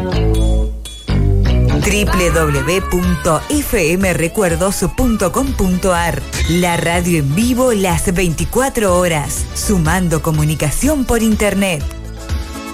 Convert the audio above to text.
www.fmrecuerdos.com.ar. La radio en vivo las 24 horas, sumando comunicación por internet.